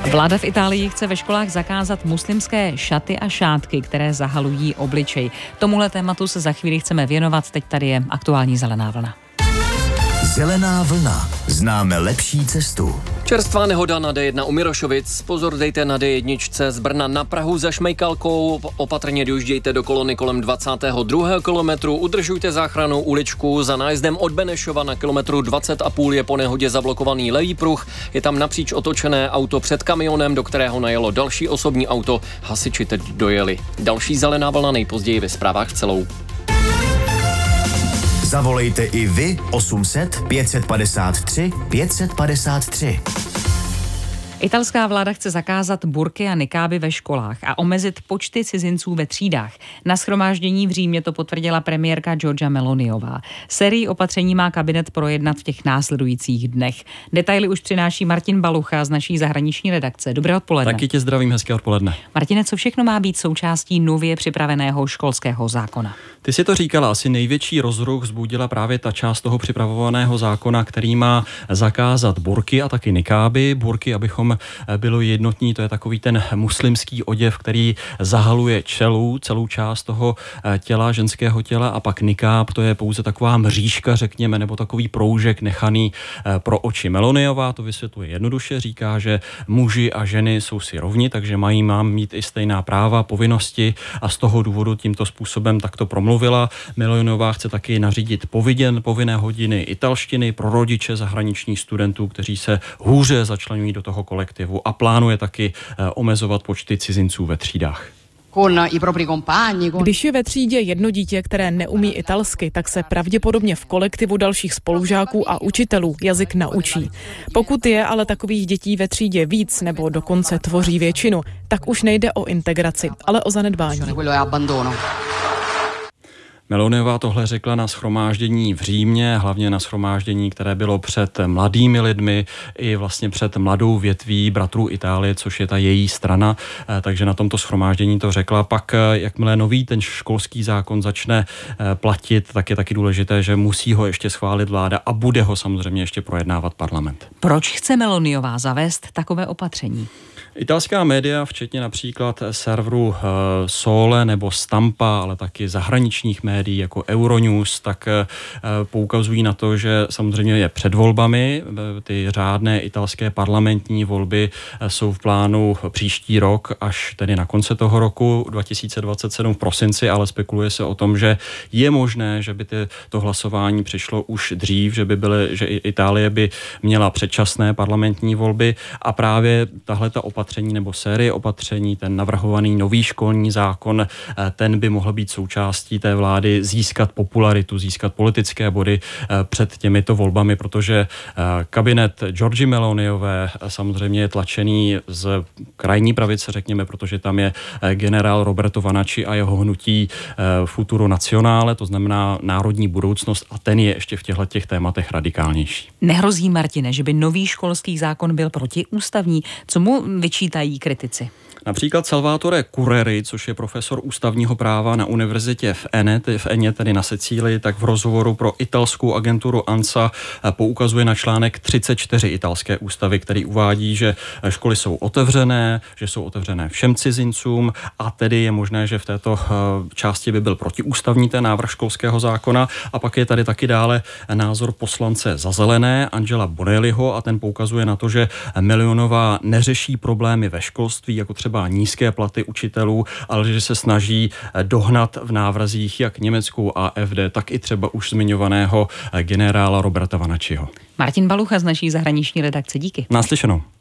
Vláda v Itálii chce ve školách zakázat muslimské šaty a šátky, které zahalují obličej. Tomuhle tématu se za chvíli chceme věnovat, teď tady je aktuální zelená vlna. Zelená vlna. Známe lepší cestu. Čerstvá nehoda na D1 u Mirošovic. Pozor dejte na D1 z Brna na Prahu za Šmejkalkou. Opatrně dojíždějte do kolony kolem 22. kilometru. Udržujte záchrannou uličku. Za nájezdem od Benešova na kilometru 20,5 je po nehodě zablokovaný levý pruh. Je tam napříč otočené auto před kamionem, do kterého najelo další osobní auto. Hasiči teď dojeli. Další zelená vlna nejpozději ve zprávách celou. Zavolejte i vy 800 553 553. Italská vláda chce zakázat burky a nikáby ve školách a omezit počty cizinců ve třídách. Na shromáždění v Římě to potvrdila premiérka Giorgia Meloniová. Sérii opatření má kabinet projednat v těch následujících dnech. Detaily už přináší Martin Balucha z naší zahraniční redakce. Dobré odpoledne. Taky tě zdravím, hezké odpoledne. Martine, co všechno má být součástí nově připraveného školského zákona? Ty si to říkala, asi největší rozruch vzbudila právě ta část toho připravovaného zákona, který má zakázat burky a taky nikáby. Burky, abychom bylo jednotní, to je takový ten muslimský oděv, který zahaluje celou část toho těla, ženského těla, a pak nikáb, to je pouze taková mřížka, řekněme, nebo takový proužek nechaný pro oči. Meloniová to vysvětluje jednoduše, říká, že muži a ženy jsou si rovni, takže mají mít i stejná práva, povinnosti, a z toho důvodu tímto způsobem takto promluvila. Meloniová chce taky nařídit povinné hodiny italštiny pro rodiče zahraničních studentů, kteří se hůře začleňují do toho kolektivu, a plánuje taky omezovat počty cizinců ve třídách. Když je ve třídě jedno dítě, které neumí italsky, tak se pravděpodobně v kolektivu dalších spolužáků a učitelů jazyk naučí. Pokud je ale takových dětí ve třídě víc nebo dokonce tvoří většinu, tak už nejde o integraci, ale o zanedbání. Meloniová tohle řekla na shromáždění v Římě, hlavně na shromáždění, které bylo před mladými lidmi i vlastně před mladou větví Bratrů Itálie, což je ta její strana, takže na tomto shromáždění to řekla. Pak, jakmile nový ten školský zákon začne platit, tak je taky důležité, že musí ho ještě schválit vláda a bude ho samozřejmě ještě projednávat parlament. Proč chce Meloniová zavést takové opatření? Italská média, včetně například serveru Sole nebo Stampa, ale taky zahraničních médií jako Euronews, tak poukazují na to, že samozřejmě je před volbami. Ty řádné italské parlamentní volby jsou v plánu příští rok, až tedy na konci toho roku 2027 v prosinci, ale spekuluje se o tom, že je možné, že by to hlasování přišlo už dřív, že Itálie by měla předčasné parlamentní volby, a právě tahleta opatření nebo série opatření, ten navrhovaný nový školní zákon, ten by mohl být součástí té vlády, získat popularitu, získat politické body před těmito volbami, protože kabinet Giorgie Meloniové samozřejmě je tlačený z krajní pravice, řekněme, protože tam je generál Roberto Vanacci a jeho hnutí Futuro Nazionale, to znamená národní budoucnost, a ten je ještě v těchto tématech radikálnější. Nehrozí, Martine, že by nový školský zákon byl protiústavní? Co mu vyčítají kritici? Například Salvatore Cureri, což je profesor ústavního práva na univerzitě v Eně, tedy na Sicílii, tak v rozhovoru pro italskou agenturu ANSA poukazuje na článek 34 italské ústavy, který uvádí, že školy jsou otevřené, že jsou otevřené všem cizincům, a tedy je možné, že v této části by byl protiústavní ten návrh školského zákona. A pak je tady taky dále názor poslance za zelené Angela Bonelliho, a ten poukazuje na to, že Melionová neřeší problémy ve školství, jako třeba nízké platy učitelů, ale že se snaží dohnat v návrzích jak německou AfD, tak i třeba už zmiňovaného generála Roberta Vanacciho. Martin Balucha z naší zahraniční redakce, díky. Naslyšenou.